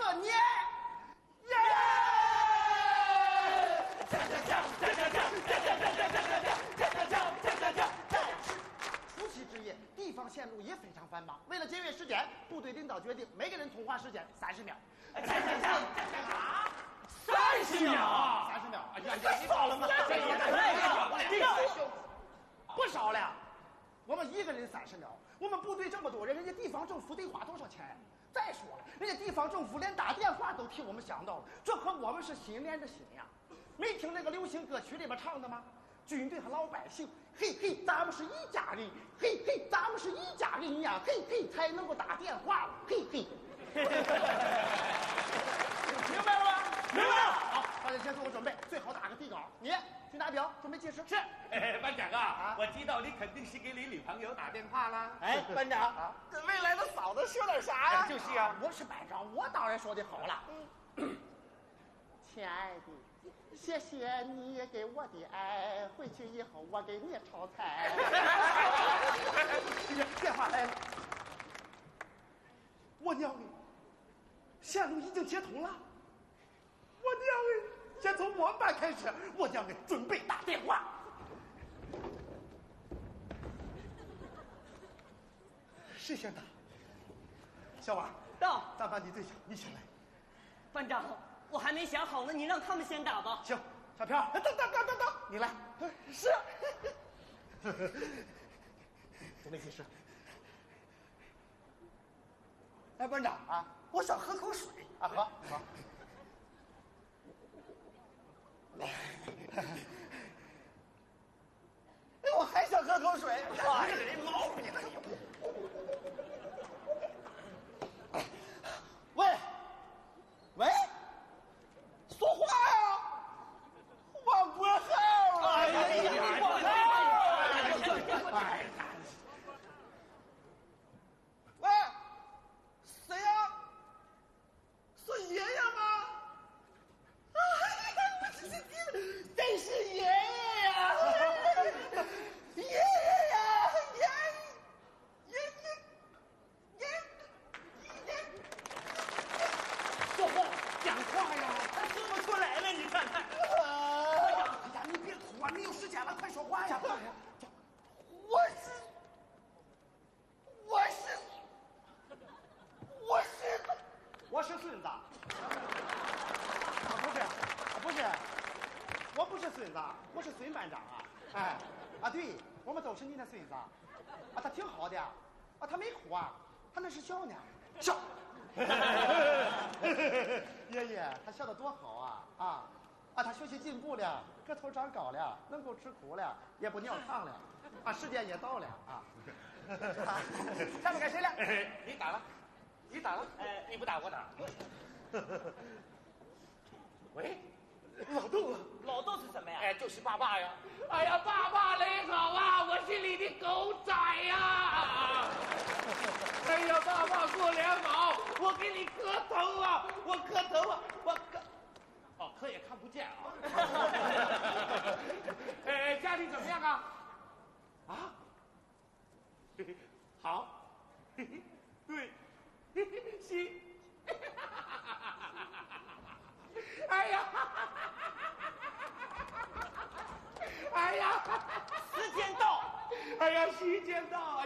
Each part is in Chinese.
4年。耶！除夕之夜，地方线路也非常繁忙。为了节约时间，部队领导决定每个人通话时间30秒。 30秒 ，30秒！ 哎呀，你少了吗？ 这不少了。我们一个人30秒，我们部队这么多人，人家地方政府得花多少钱？再说了，人家地方政府连打电话都替我们想到了，这和我们是心连着心呀。没听那个流行歌曲里边唱的吗？军队和老百姓，嘿嘿，咱们是一家人，嘿嘿，咱们是一家人呀，嘿嘿，才能够打电话了，嘿嘿。明白了吗？ 明白了。 好，大家先做个准备，最好打个底稿。你去拿表，准备计时。 是。班长啊，我知道你肯定是给你女朋友打电话啦。 哎，班长，跟未来的嫂子说点啥呀？ 就是啊， 我是班长，我当然说的好了。亲爱的，谢谢你给我的爱，回去以后我给你炒菜。电话来了，我娘哎，线路已经接通了。我娘哎，先从我们班开始，我娘哎，准备打电话。谁先打？小王到， 咱班的队长，你先来。 班长，我还没想好呢，你让他们先打吧。 行，小飘，等，你来。是。准备计时。哎，班长啊，我想喝口水啊，喝。来。哎，我还想喝口水。哎，这毛病呢！喂，说话呀！我不好了！哎呀，我喂，谁呀？是爷爷吗？哎呀，我这真是爷爷呀！爷爷呀，爷。说话，讲话呀！ 他说不出来了，你看看。 哎呀，你别哭啊，没有时间了，快说话呀！我是孙子。不是，我不是孙子，我是孙班长啊！哎，对，我们都是你的孙子啊！他挺好的啊，他没哭啊，他那是笑呢，笑。爷爷，他笑得多好啊！他学习进步了，个头长高了，能够吃苦了，也不尿炕了，时间也到了啊！下面该谁了？ 你打了，你不打我打。喂， 老豆是什么呀？ 哎，就是爸爸呀！哎呀，爸爸你好啊，我是你的狗仔呀！哎呀，爸爸过年好，我给你磕头啊，我磕头啊，磕也看不见啊。家里怎么样啊？好，对，行。哎呀！ 时间到！ 哎呀，时间到！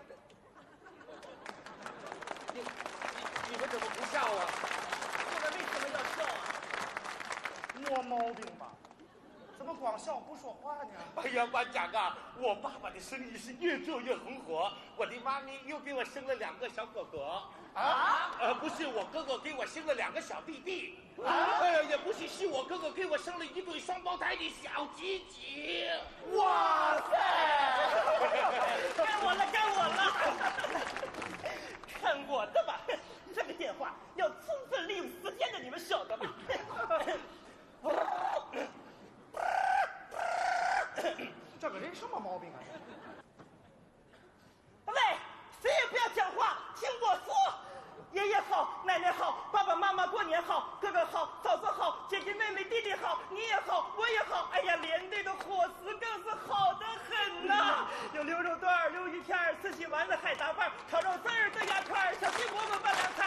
你们怎么不笑啊？ 我们为什么要笑啊？ 没毛病吧？怎么光笑不说话呢？ 哎呀，班长啊，我爸爸的生意是越做越红火，我的妈咪又给我生了2个小哥哥。不是我哥哥给我生了2个小弟弟。也不是我哥哥给我生了1对双胞胎的小鸡鸡。 哇塞！ 该我了！看我的吧！这个电话要充分利用时间的，你们晓得吗？ 这个人什么毛病啊？ 喂，谁也不要讲话，听我说。爷爷好，奶奶好，爸爸妈妈过年好，哥哥好，嫂子好，姐姐妹妹弟弟好，你也好，我也好。哎呀，连队的伙食更是好得很呐！有牛肉段、鱿鱼片、四喜丸子、海杂饭、炒肉丝、豆芽块、小鸡馍馍拌凉菜。